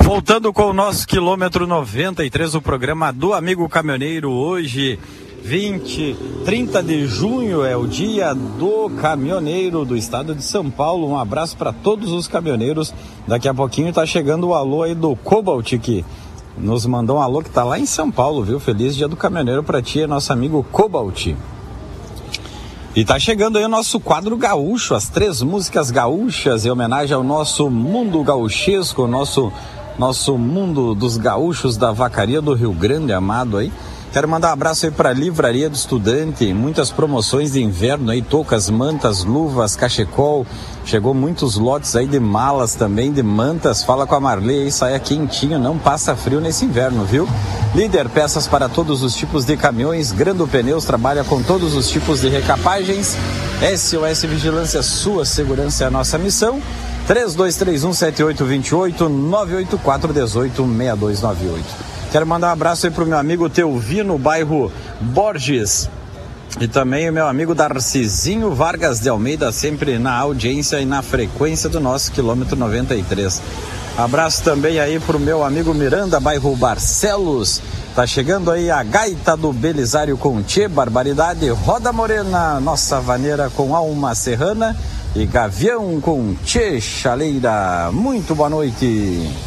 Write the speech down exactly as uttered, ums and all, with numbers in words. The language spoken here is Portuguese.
Voltando com o nosso quilômetro noventa e três, o programa do Amigo Caminhoneiro. Hoje, vinte, trinta de junho, é o dia do caminhoneiro do estado de São Paulo. Um abraço para todos os caminhoneiros. Daqui a pouquinho tá chegando o alô aí do Cobalt, que nos mandou um alô, que tá lá em São Paulo, viu? Feliz dia do caminhoneiro para ti, é nosso amigo Cobalt. E tá chegando aí o nosso quadro gaúcho, as três músicas gaúchas, em homenagem ao nosso mundo gauchesco, o nosso, nosso mundo dos gaúchos da vacaria do Rio Grande, amado aí. Quero mandar um abraço aí para a Livraria do Estudante, muitas promoções de inverno aí, toucas, mantas, luvas, cachecol. Chegou muitos lotes aí de malas também, de mantas. Fala com a Marley aí, saia quentinho, não passa frio nesse inverno, viu? Líder, peças para todos os tipos de caminhões. Grando Pneus trabalha com todos os tipos de recapagens. S O S Vigilância, sua segurança é a nossa missão. três dois três um sete oito dois oito, nove oito quatro um oito, seis dois nove oito. Quero mandar um abraço aí pro meu amigo Teuvino, no bairro Borges. E também o meu amigo Darcizinho Vargas de Almeida, sempre na audiência e na frequência do nosso quilômetro noventa e três. Abraço também aí pro meu amigo Miranda, bairro Barcelos. Tá chegando aí a gaita do Belisário com Tchê, Barbaridade, Roda Morena, nossa vaneira com Alma Serrana e Gavião com Tchê Chaleira. Muito boa noite.